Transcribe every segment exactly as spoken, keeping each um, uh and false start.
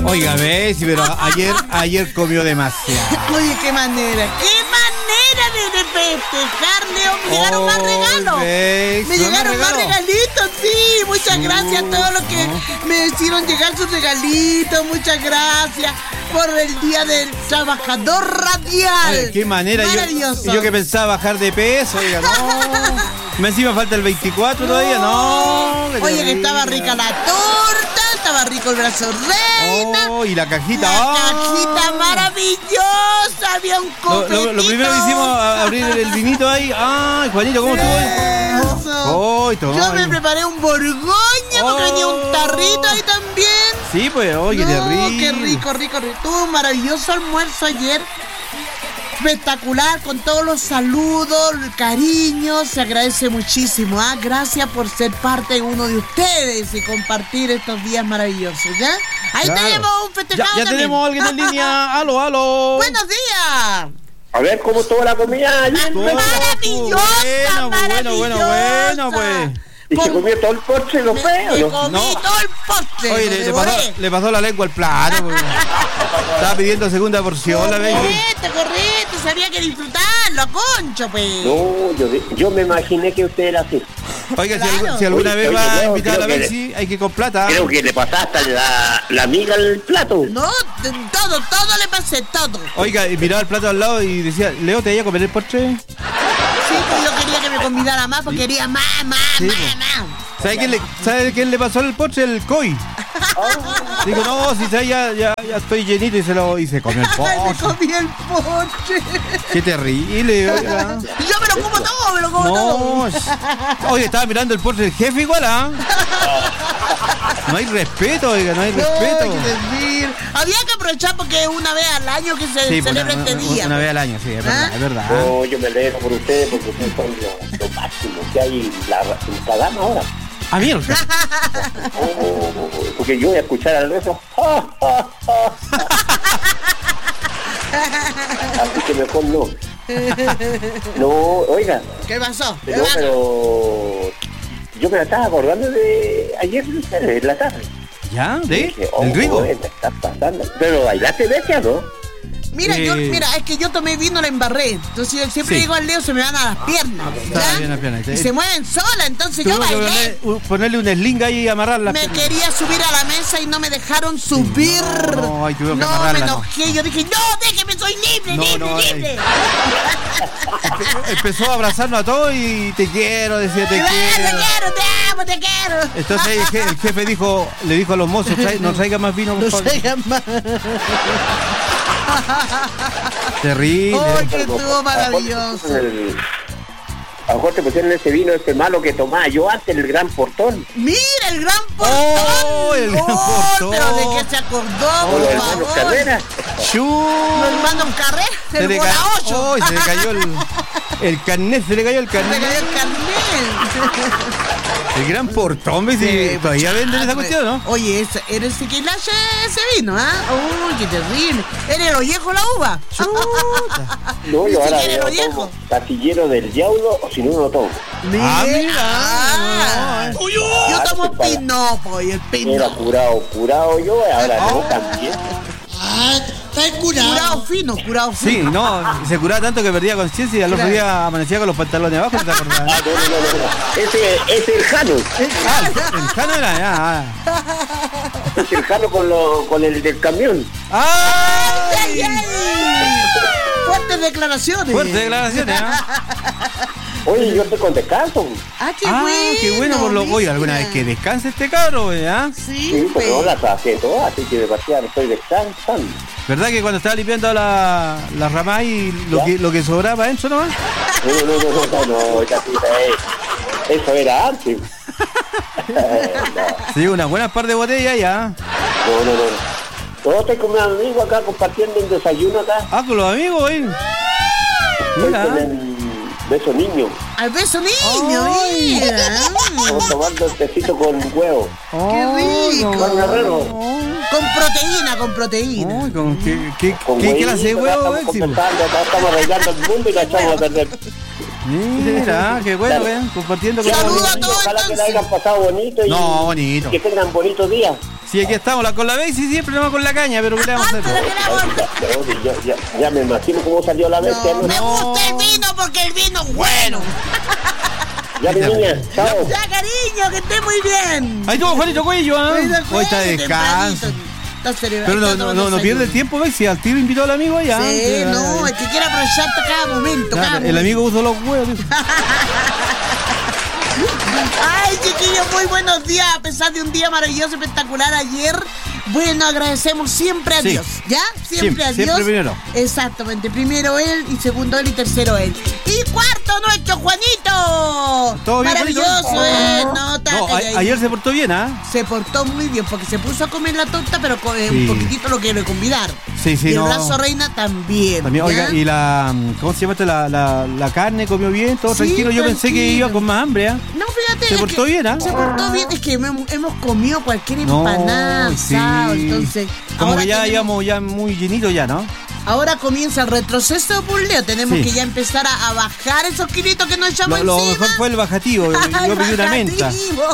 Oiga, ves, pero ayer, ayer comió demasiado. Oye, qué manera, qué manera de, de festejar, Leo. Me llegaron oh, más regalos. Ves, me llegaron regalo? más regalitos, sí. Muchas uh, gracias a todos los que no. me hicieron llegar sus regalitos. Muchas gracias por el Día del Trabajador Radial. Oye, qué manera. Maravilloso. Yo, yo que pensaba bajar de peso, oiga, no. Me encima falta el veinticuatro no. todavía, no. Oye, que estaba rica la torta, estaba rico el brazo reina. Oh, y la cajita. La oh. cajita maravillosa, había un cofretito. Lo, lo, lo primero que hicimos, a, abrir el vinito ahí. Ay, Juanito, ¿cómo estuvo? Eso. Oh, Yo me preparé un borgoña porque oh. venía un tarrito ahí también. Sí, pues, oye, no, qué rico. Qué rico, rico, rico. Tuve un maravilloso almuerzo ayer. Espectacular, con todos los saludos, el cariño, se agradece muchísimo. ¿eh? Gracias por ser parte de uno de ustedes y compartir estos días maravillosos, ¿ya? Ahí claro. tenemos un festejado. Ya, ya tenemos a alguien en línea. Aló, aló. Buenos días. A ver cómo estuvo la comida ayer. Maravillosa, bueno, maravillosa. Bueno, bueno, bueno, pues. ¿Y se comió todo el postre, lo feo? Me ¿no? comí no. todo el postre. Oye, le, le, pasó, le pasó la lengua al plato. Porque estaba pidiendo segunda porción, la vez. Correcto, correcto. Sabía que disfrutarlo, a concho, pues. No, yo, yo me imaginé que usted era así. Oiga, claro. si, si alguna oye, vez oye, va a no, invitar a la que Betsy, hay que ir con plata. Creo que le pasaste la, la miga al plato. No, todo, todo le pasé, todo. Oiga, y miraba el plato al lado y decía, Leo, ¿te iba a comer el postre? Sí, pues yo quería que me convidara más porque quería más, más, sí, más, pues. más. ¿Sabe quién le, ¿sabe quién le pasó el postre? El Coy. Oh. Digo, no, si sabe, ya, ya, ya estoy llenito y se lo y se comió el postre. Me comí el postre. Qué terrible, oiga. Yo me lo como todo, me lo como no. todo. Oye, estaba mirando el postre del jefe igual, ¿ah? ¿eh? No hay respeto, oiga, no hay no, respeto. Hay que decir. Había que aprovechar porque es una vez al año que se sí, celebra una, este una, día. Una vez al año, sí, es verdad, ¿Ah? es verdad. No, yo me alegro por ustedes porque ustedes son lo, lo máximo que hay en la programa ahora. Ah, mierda. Oh, porque yo voy a escuchar al resto. Así que mejor no. No, oiga. ¿Qué pasó? Pero, ¿Qué pero yo me la estaba acordando de ayer en la tarde. ¿Ya? ¿De? Dije, oh, ¿El Rigo? Me está pasando. Pero bailaste bestia, ¿no? Mira, eh... yo, mira, es que yo tomé vino, la embarré. Entonces yo siempre sí. digo al Leo, se me van a las piernas. ¿ya? Bien, las piernas. Y se mueven solas, entonces yo bailé. Ponerle, ponerle un sling ahí y amarrarla. Me piernas. Quería subir a la mesa y no me dejaron subir. No, no, hay que no amarrarla, me enojé. No. Yo dije, no, déjeme, soy libre, no, libre, no, libre. Empe empezó a abrazarnos a todos y te quiero, decía, te quiero. quiero. Te quiero, te amo, te quiero. Entonces el, je el jefe dijo, le dijo a los mozos, no traigan más vino, por no favor. traigan más. Terrible. ¡Ay, que estuvo maravilloso! A lo mejor te pusieron ese vino, ese malo que tomaba yo antes, el Gran Portón. ¡Mira, el Gran Portón! ¡Oh, el Gran oh, Portón! ¿Pero de qué se acordó, oh, por los favor? hermanos Carrera. Los hermanos Carrera, el bola ocho. ¡Oh, se le cayó el, el carnet! ¡Se le cayó el carnet! ¡Se le cayó el carnet! El Gran Portón, ¿ves? Sí, todavía venden esa cuestión, ¿no? Oye, ese, era el Siquilache ese vino, ¿ah? ¿eh? ¡Uy, qué terrible! ¿Era el ollejo la uva? No, yo ahora yo tomo Casillero del Diablo, o si no, no tomo. ¡Ah, mira! Ah, no, yo ah, tomo pinopo y el pinopo. Era curado, curado yo, ahora oh. no también. Ah, está curado. Curado fino, curado fino. Sí, no, se curaba tanto que perdía conciencia y al claro. otro día amanecía con los pantalones abajo, ¿no te acordás? Ah, no, no, no, no. Ese, ese es el Jano. Ah, el Jano era, ya. Es el Jano con, lo, con el del camión. ¡Ay, ay, ay! Fuertes declaraciones. Fuertes declaraciones, ¿eh? Oye, yo estoy con descanso. Ah, qué ah, bueno. qué bueno por lo oye, alguna vez que descanse este cabro, ¿verdad? Sí, sí porque no las hace todas, así que de partida no estoy descansando. ¿Verdad que cuando estaba limpiando la, la rama y lo que, lo que sobraba adentro nomás? No, no, no, no, no, no, chatita, eh. Eso era antes. no. Sí, una buena par de botellas ya. No, no, no. Yo estoy con mis amigos acá compartiendo un desayuno acá. Ah, con los amigos, güey. Mira. Beso niño. Al beso niño, oh, mira. Estamos tomando el tecito con huevo. Oh, qué rico. Con herrero. Oh. Con proteína, con proteína. Oh, ¿con qué, qué, con qué clase de huevo? Estamos conversando, acá estamos arreglando el mundo y la echamos a perder. Mira, qué bueno, ven, compartiendo con Saludos a todos. Ojalá que la hayan pasado bonito y no, bonito. que tengan bonitos días. Sí, aquí estamos, la, con la Betsy siempre no con la caña, pero ¿qué le vamos a hacer? Ya, ya, ya me imagino cómo salió la Betsy. No, me gusta el vino porque el vino es bueno. Ya, mi niña, chao. Ya, cariño, que esté muy bien. Ahí tuvo Juanito Cuello, ¿ah? ¿eh? Hoy está de descanso. Pero no, no, no, no pierde el tiempo, ¿ves? Si al tiro invitó al amigo allá. Sí, no, es que quiere aprovechar cada momento, claro, cada el momento. amigo usó los huevos. Ay, chiquillos, muy buenos días. A pesar de un día maravilloso, espectacular ayer. Bueno, agradecemos siempre a sí. Dios, ¿ya? Siempre, siempre a Dios. Siempre primero. Exactamente, primero él y segundo él y tercero él. Y cuarto nuestro Juanito. ¿Todo bien, maravilloso, Juanito? ¿eh? No, no, a, ayer se portó bien, ¿ah? ¿eh? Se portó muy bien porque se puso a comer la torta, pero con, sí. un poquitito lo que le convidar. Sí, sí, y el no. brazo reina también. También, oiga, y la, ¿cómo se llama esta? La, la, la carne comió bien, todo sí, tranquilo. Yo tranquilo. pensé que iba con más hambre, ¿ah? ¿eh? No, fíjate. Se portó bien, ¿ah? ¿eh? Se portó bien, es que hemos, hemos comido cualquier empanada, no, sí. entonces. Como que ya tenemos... íbamos ya muy llenito ya, ¿no? Ahora comienza el retroceso de Puleo. Tenemos sí. que ya empezar a, a bajar esos kilitos que nos echamos lo, encima. Lo mejor fue el bajativo. Yo, yo pedí una menta.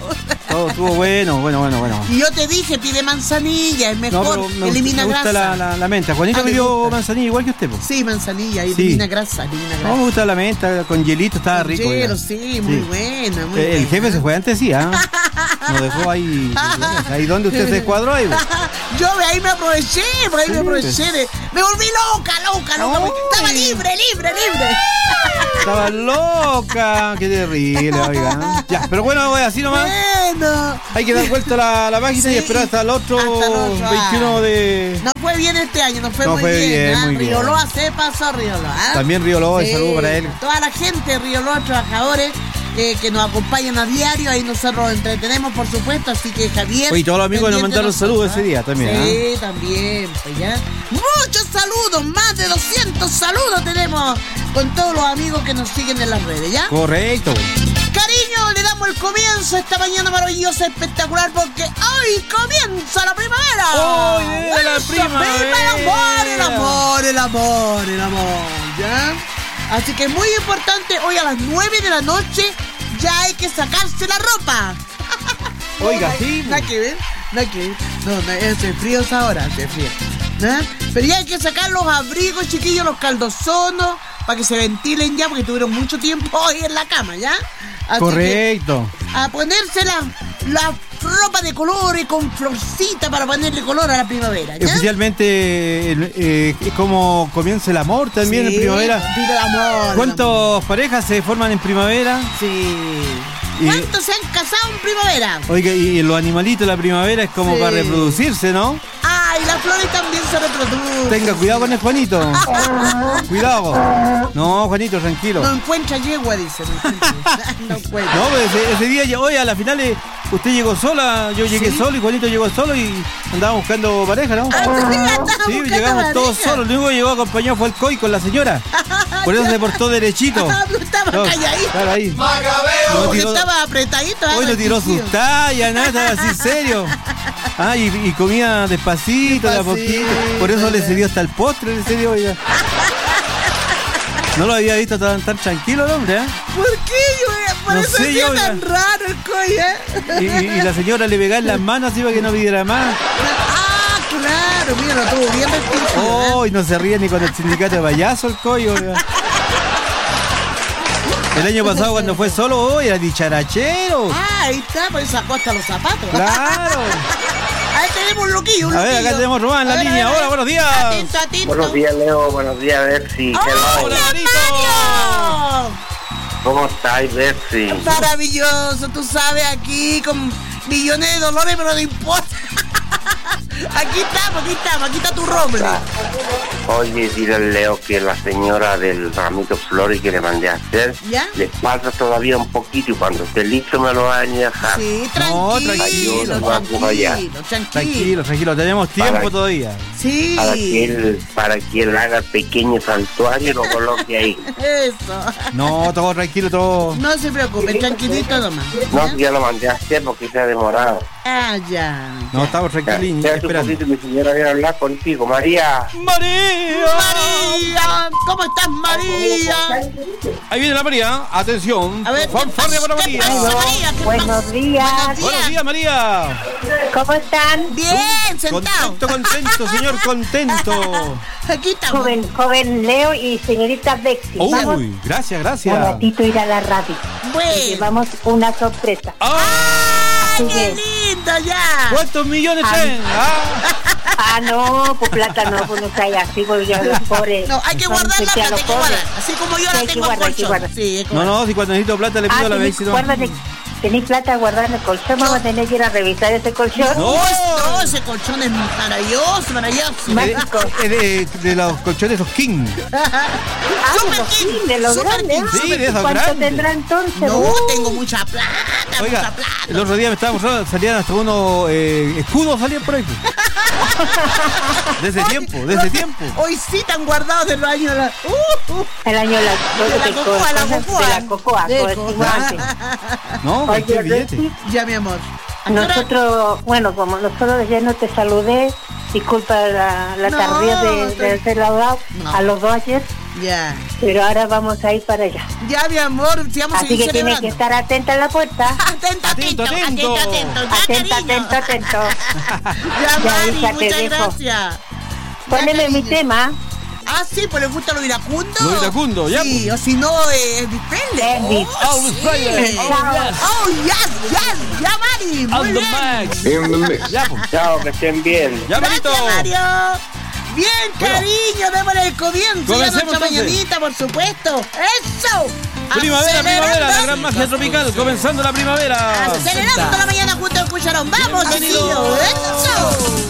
Todo estuvo bueno, bueno, bueno, bueno. Y yo te dije, pide manzanilla, es mejor, no, me, elimina me gusta grasa. La, la, la menta. Juanito me dio manzanilla igual que usted, po. Sí, manzanilla, elimina sí. grasa, elimina grasa. No, me gusta la menta con hielito, estaba con rico. Hielo, sí, muy sí. buena, muy El buena. jefe se fue antes, sí, ¿ah? ¿eh? Nos dejó ahí. Ahí donde usted se escuadró ahí. Yo ahí me aproveché, ahí sí, me aproveché. De, me volví loca, loca. No. Estaba libre, libre, libre. Estaba loca. Qué terrible, oiga. Ya, pero bueno, así nomás. Bueno. Hay que dar vuelta a la, la página sí. y esperar hasta el otro, hasta el otro veintiuno de... No fue bien este año, no fue no muy fue bien. bien, ¿eh? muy bien. Rioloa se pasó, Rioloa. ¿eh? También Rioloa, sí. saludo para él. Toda la gente de Rioloa, trabajadores eh, que nos acompañan a diario, ahí nosotros los entretenemos, por supuesto, así que Javier... Oye, todos los amigos nos mandaron saludos ese día también. Sí, ¿eh? también, pues ya. Muchos saludos, más de doscientos saludos tenemos con todos los amigos que nos siguen en las redes, ¿ya? Correcto. Cariño, le damos el comienzo a esta mañana maravillosa, espectacular, porque hoy comienza la primavera. ¡Hoy es la primavera! El amor, el amor, el amor, el amor, ¿ya? Así que muy importante, hoy a las nueve de la noche ya hay que sacarse la ropa. Oiga, sí. Nada que ver, nada que ver. No, no, hace frío ahora, hace frío. ¿Eh? Pero ya hay que sacar los abrigos, chiquillos, los caldosonos, para que se ventilen ya, porque tuvieron mucho tiempo hoy en la cama, ¿ya? Así correcto. A ponerse la, la ropa de colores con florcita para ponerle color a la primavera, ¿ya? Oficialmente eh, es como comienza el amor también sí, en primavera. Viva el amor. ¿Cuántas parejas se forman en primavera? Sí. ¿Cuántos se han casado en primavera? Oiga, y los animalitos de la primavera es como sí. para reproducirse, ¿no? Ah, y las flores también se reproducen. Tenga cuidado con el Juanito. Cuidado. No, Juanito, tranquilo. No encuentra yegua, dice. No encuentra. No, pues ese, ese día, hoy a la final usted llegó sola, yo llegué ¿Sí? solo y Juanito llegó solo y andábamos buscando pareja, ¿no? Ah, sí, sí llegamos pareja. todos solos. Lo único que llegó acompañado fue el Coy con la señora. Por eso se portó derechito. Estaba no, calladito. Claro, ahí. No, tiró, estaba apretadito. Hoy no tiró sus tallas, nada, estaba así serio. Ah, y, y comía despacito, de a poquito. Por eso le cedió hasta el postre, le cedió, oiga. No lo había visto tan, tan tranquilo el hombre, ¿eh? ¿Por qué? Yo, por no eso sé, yo, tan raro el Coy, ¿eh? Y, y, y la señora le pegaba en las manos así para que no pidiera más. Ah, claro, mira, lo tuvo bien restringido. Oh, ¿eh? Y no se ríe ni con el sindicato de payaso el Coy, oiga. El año pasado cuando fue solo, oh, era dicharachero. Ah, ahí está, pues sacó hasta los zapatos. Claro. Ahí tenemos un loquillo, un A loquillo. ver, acá tenemos Román en la ver, línea. Hola, buenos días. Atento, atento. Buenos días, Leo. Buenos días, Betsy. ¡Hola, Hola, Mario! ¿Cómo estáis, Betsy? Maravilloso, tú sabes, aquí con millones de dólares, pero no importa. Aquí estamos, aquí estamos, aquí está tu roble. Oye, dile al Leo que la señora del ramito flores que le mandé a hacer, ¿ya? Le falta todavía un poquito y cuando esté listo me lo va a dejar. Sí, tranquilo, no, tranquilo, tranquilo, tranquilo, tranquilo, tranquilo, tenemos tiempo para, todavía. Sí. Para que él, para que él haga pequeño santuario y lo coloque ahí. Eso. No, todo tranquilo, todo. No se preocupe, tranquilito nomás. No, ya lo mandé a hacer porque se ha demorado. Ah, ya. No, estamos tranquilitos. esperando. Un poquito, mi señora, voy a hablar contigo. María. María. María, ¿cómo estás, María? Ahí viene la María. Atención. A ver, fanfarria para María. María? ¿Qué Buenos pasa? días. Buenos Buenos días, María. ¿Cómo están? Bien, sentado. Contento, contento, señor, contento. Aquí estamos. Joven, joven Leo y señorita Bexi. Vamos Uy, gracias, un gracias. ratito a ir a la radio. Bueno. Y llevamos una sorpresa. ¡Ah! ¡Ay, Así qué que- lindo ya! ¿Cuántos millones Ah. traen? Ah. Ah, no, pues plata no, pues no trae así, porque yo los pobres. No, hay que son guardar la frente a plata, los hay que pobres. guardar. Así como yo la Sí, hay que tengo en guardar, hay que colchón. guardar. Sí, hay que No, guardar. no, si cuando necesito plata le pido Ah, a la tenés, vez. No. guárdate, tenés plata guardada en el colchón, vamos a tener que ir a revisar ese colchón. No. No, no, ese colchón es maravilloso, maravilloso. Mágico. Eh, de, de los colchones esos King. Ah, Super los King, King, de los Super grandes. King, ah. Sí, de esos ¿Cuánto grandes. tendrá entonces? No, Uh, tengo mucha plata, Oiga, mucha plata. el otro día me estaba mostrando, salían hasta unos eh, escudos, salían por ahí. De ese tiempo, de ese tiempo. Hoy sí están guardados de los años. de la- Uh, uh. El año de la, De la de cocoa, la cosas cocoa. de la cocoa, De como cocoa. decimos antes. No, Oye, cualquier billete. Bexi, Ya, mi amor. ¿A qué hora? nosotros, bueno, como nosotros ayer no te saludé, disculpa la, la No, tardía de, estoy- de hacer la lado No. a los dos ayer, Ya. pero ahora vamos a ir para allá. Ya, mi amor, si vamos a Así seguir que tienes celebrando. que estar atenta a la puerta. Atento, atento, Atento, atento, atento. atento. Ya, Atenta, cariño. atento, atento. Ya, Ya, Mari, hija, te muchas dejo. gracias. Poneme mi cariño. tema. Ah, sí, pues le gusta lo iracundo. Lo iracundo, ya, Sí, o si no, eh, Elvis Presley. Elvis. Oh, Elvis sí. Presley. Oh, yes, yes. Ya, Mari. Muy On the bien. max. In the mix. Ya, pues. Chao, que estén bien. Ya, Marito. Gracias, Mario. Bien, Bueno. cariño, démosle el comienzo. Ya Comencemos, nuestra entonces. mañanita, por supuesto. ¡Eso! Primavera, Acelerando. primavera, la gran magia tropical, comenzando la primera. Acelerando la mañana junto al cucharón. ¡Vamos, Bienvenido. chiquillo! ¡Eso!